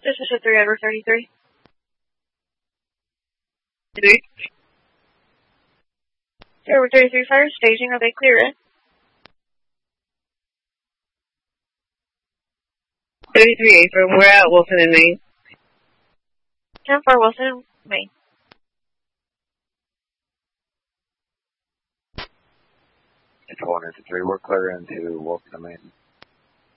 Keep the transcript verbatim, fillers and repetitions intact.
This is a three over thirty-three. Three. three over thirty-three fire, staging, are they clear in? thirty-three April, we're at Wilson and Maine. ten four Wilson, Maine. It's one into three, we're clear into Wilson and Maine.